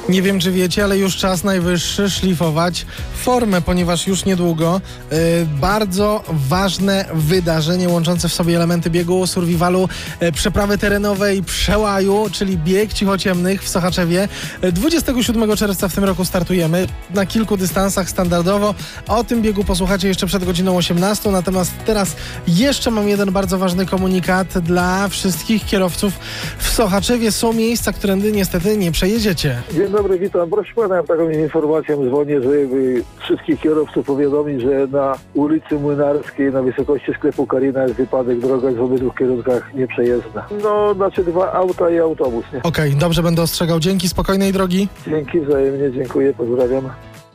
Nie wiem, czy wiecie, ale już czas najwyższy szlifować formę, ponieważ już niedługo bardzo ważne wydarzenie łączące w sobie elementy biegu, survivalu, przeprawy terenowej, przełaju, czyli bieg cichociemnych w Sochaczewie. 27 czerwca w tym roku startujemy na kilku dystansach standardowo. O tym biegu posłuchacie jeszcze przed godziną 18, natomiast teraz jeszcze mam jeden bardzo ważny komunikat dla wszystkich kierowców w Sochaczewie. Są miejsca, którędy niestety nie przejedziecie. Dzień dobry, witam. Proszę pana, taką informację dzwonię, żeby wszystkich kierowców powiadomić, że na ulicy Młynarskiej na wysokości sklepu Karina jest wypadek, droga jest w obydwu kierunkach nieprzejezdna. No, znaczy 2 auta i autobus, nie? Okej, dobrze, będę ostrzegał. Dzięki, spokojnej drogi. Dzięki wzajemnie, dziękuję, pozdrawiam.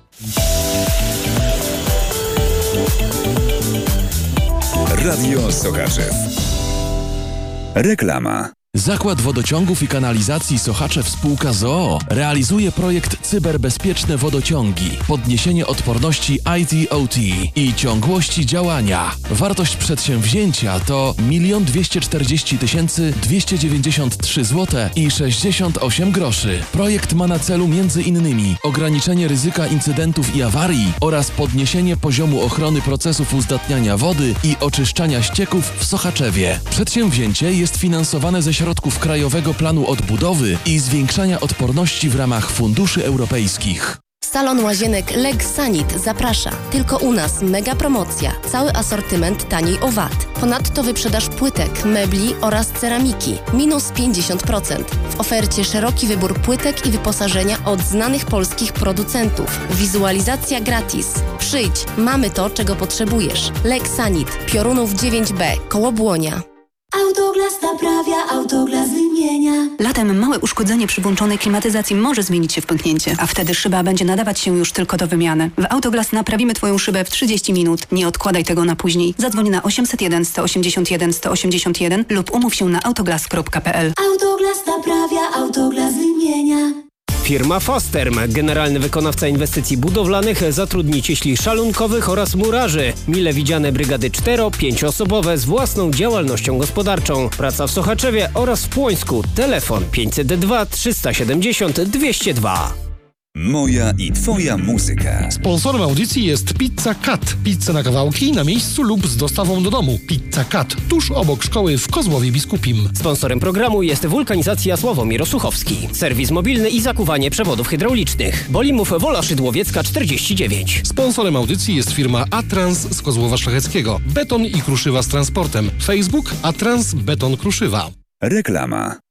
Radio Sochaczew. Reklama. Zakład Wodociągów i Kanalizacji Sochaczew Spółka z o.o. realizuje projekt Cyberbezpieczne Wodociągi, podniesienie odporności IT/OT i ciągłości działania. Wartość przedsięwzięcia to 1 240 293 zł i 68 groszy. Projekt ma na celu m.in. ograniczenie ryzyka incydentów i awarii oraz podniesienie poziomu ochrony procesów uzdatniania wody i oczyszczania ścieków w Sochaczewie. Przedsięwzięcie jest finansowane ze środków Krajowego Planu Odbudowy i zwiększania odporności w ramach funduszy europejskich. Salon Łazienek Leg Sanit zaprasza. Tylko u nas mega promocja. Cały asortyment taniej o VAT. Ponadto wyprzedaż płytek, mebli oraz ceramiki. Minus 50%. W ofercie szeroki wybór płytek i wyposażenia od znanych polskich producentów. Wizualizacja gratis. Przyjdź, mamy to, czego potrzebujesz. Leg Sanit, Piorunów 9B, koło Błonia. Autoglas naprawia, Autoglas wymienia. Latem małe uszkodzenie przy włączonej klimatyzacji może zmienić się w pęknięcie, a wtedy szyba będzie nadawać się już tylko do wymiany. W Autoglas naprawimy Twoją szybę w 30 minut. Nie odkładaj tego na później. Zadzwoń na 801 181 181 lub umów się na autoglas.pl. Autoglas naprawia, Autoglas wymienia. Firma Fasterm, generalny wykonawca inwestycji budowlanych, zatrudni cieśli szalunkowych oraz murarzy. Mile widziane brygady 4-5-osobowe z własną działalnością gospodarczą. Praca w Sochaczewie oraz w Płońsku. Telefon 502 370 202. Moja i Twoja muzyka. Sponsorem audycji jest Pizza Cat. Pizza na kawałki, na miejscu lub z dostawą do domu. Pizza Cat, tuż obok szkoły w Kozłowie Biskupim. Sponsorem programu jest Wulkanizacja Sławomir Osuchowski. Serwis mobilny i zakuwanie przewodów hydraulicznych. Bolimów Wola Szydłowiecka 49. Sponsorem audycji jest firma Atrans z Kozłowa Szlacheckiego. Beton i kruszywa z transportem. Facebook Atrans Beton Kruszywa. Reklama.